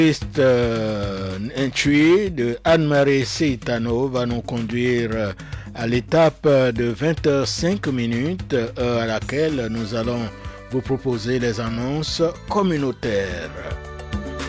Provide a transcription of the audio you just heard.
Intuit de Anne-Marie Seitano va nous conduire à l'étape de 20h05 à laquelle nous allons vous proposer les annonces communautaires.